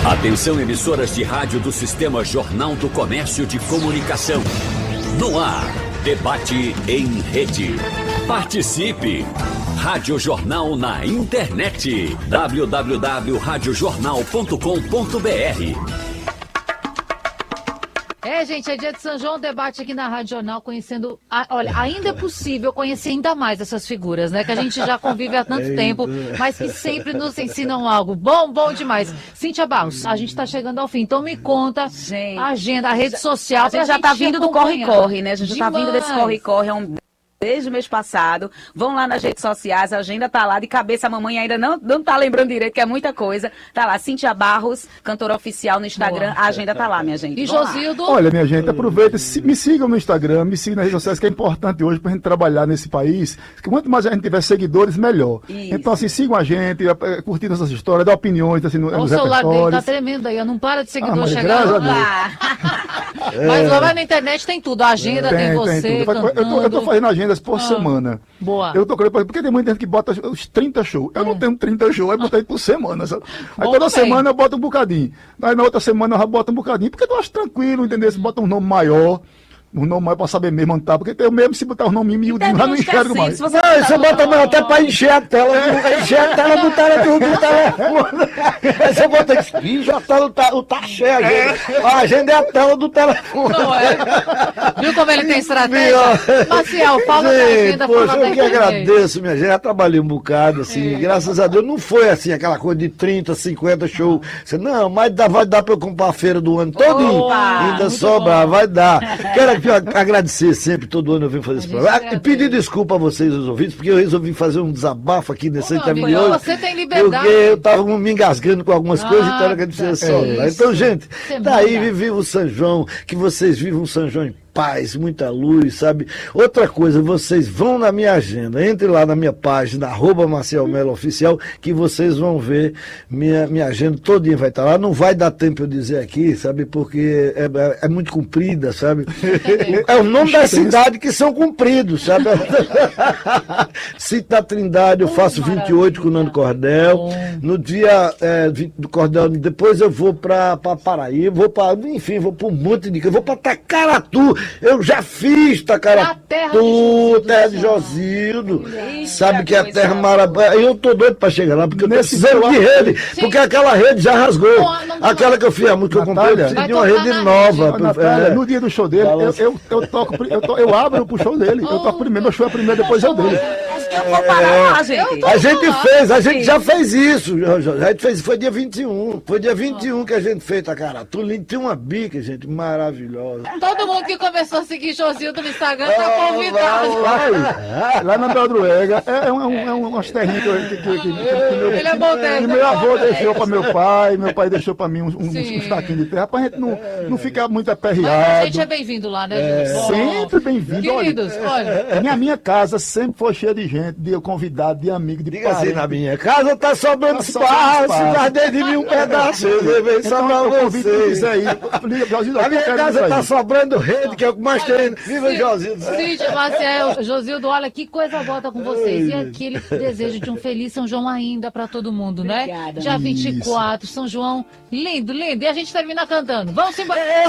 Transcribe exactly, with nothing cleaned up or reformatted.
Atenção, emissoras de rádio do Sistema Jornal do Comércio de Comunicação. No ar, debate em rede. Participe! Rádio Jornal na internet. w w w ponto rádio jornal ponto com ponto b r. É, gente, é dia de São João, debate aqui na Rádio Jornal, conhecendo... A, olha, ainda é possível conhecer ainda mais essas figuras, né? Que a gente já convive há tanto tempo, mas que sempre nos ensinam algo bom, bom demais. Cíntia Barros, a gente está chegando ao fim, então me conta gente, a agenda, a rede social. A gente já está vindo do corre-corre, né? A gente já está vindo desse corre-corre há um... Desde o mês passado, vão lá nas redes sociais, a agenda tá lá, de cabeça a mamãe ainda não, não tá lembrando direito, que é muita coisa. Tá lá, Cíntia Barros, cantora oficial no Instagram, boa, a agenda tá lá, minha gente. E Josildo? Olha, minha gente, aproveita, me sigam no Instagram, me sigam nas redes sociais, que é importante hoje pra gente trabalhar nesse país, que quanto mais a gente tiver seguidores, melhor. Isso. Então, assim, sigam a gente, curtindo essas histórias, dá opiniões, assim, no, nos repertórios. O celular dele tá tremendo aí, não para de seguidor ah, chegar lá. É. Mas lá vai na internet, tem tudo, a agenda tem, tem você, tem tudo. Eu tô, eu tô fazendo agenda por ah, semana. Boa. Eu tô porque tem muita gente que bota os trinta shows. Eu é. não tenho trinta shows, aí botei por semana. Sabe? Aí toda também. semana eu boto um bocadinho. Aí na outra semana eu já boto um bocadinho, porque eu acho tranquilo, entendeu? Se bota um nome maior. O nome mais pra saber mesmo onde tá, porque eu mesmo se botar o nome miudinho, já não enxergo mais. Você, não, você bota mais até pra encher a tela, é. encher a tela do telefone. Do telefone. Aí você bota aqui, já tá, tá, tá cheio a agenda. A agenda é a tela do telefone. Não é? Viu como ele tem estratégia? Marcial, fala da agenda. Poxa, fala eu que agradeço, minha gente. Já trabalhei um bocado, assim, é. graças a Deus. Não foi assim, aquela coisa de trinta, cinquenta shows. Você, não, mas dá, vai dar pra eu comprar a feira do ano todinho. Ainda sobra, vai dar. Quero agradecer sempre, todo ano eu venho fazer esse programa. E pedir desculpa a vocês, os ouvintes, porque eu resolvi fazer um desabafo aqui nesse caminho de hoje. Você tem liberdade. Porque eu tava me engasgando com algumas ah, coisas, então eu agradecer só. É então, gente, daí viva o São João, que vocês vivam o São João em paz, muita luz, sabe? Outra coisa, vocês vão na minha agenda, entre lá na minha página, arroba Marcial Melo Oficial, que vocês vão ver minha, minha agenda todinha vai estar lá. Não vai dar tempo eu dizer aqui, sabe? Porque é, é, é muito comprida, sabe? É o nome da cidade que são compridos, sabe? Cita da Trindade, eu faço vinte e oito com o Nando Cordel. No dia é, vinte do Cordel, depois eu vou para Paraíba, vou para, enfim, vou para um monte de coisa, vou para Tacaratu. Eu já fiz Tacaratu, terra de, terra de Josildo, sabe que é a terra maravilhosa. Eu tô doido pra chegar lá, porque eu precisando de rede, sim. porque aquela rede já rasgou. Não, não, não, aquela que eu fiz, a música que eu comprei, eu preciso de uma rede nova. Natália, é. No dia do show dele, eu, eu, eu, toco, eu, to, eu abro pro show dele, eu toco primeiro, meu show é primeiro, depois é o dele. Eu vou parar lá, gente. A gente fez, a gente já fez isso. A gente fez, foi dia vinte e um. Foi dia vinte e um que a gente fez Tacaratu. Tem uma bica, gente, maravilhosa. Todo mundo que começou a seguir Josildo no Instagram tá convidado. Lá, lá, lá na Beldruega, é, é, um, é um, umas terrinhas que, que, que, que, que meu, ele é bom que meu avô deixou pra meu pai, meu pai deixou pra mim uns, uns, uns taquinhos de terra, pra gente não, não ficar muito aperreado. Mas a gente é bem-vindo lá, né, é, sempre bem-vindo. Queridos, olha. olha. Minha, minha casa sempre foi cheia de gente, de convidado, de amigo, de Diga parente. Assim, na minha casa tá sobrando tá espaço, guardei de mim um pedaço, eu levei só pra vocês. Aí, a minha casa tá sobrando rede, que é o que mais tem. Viva Josildo. Cíntia, Marcial, Josildo, olha que coisa boa tá com vocês. E aquele desejo de um feliz São João ainda pra todo mundo, né? Obrigada. Dia vinte e quatro, São João, lindo, lindo. E a gente termina cantando. Vamos embora.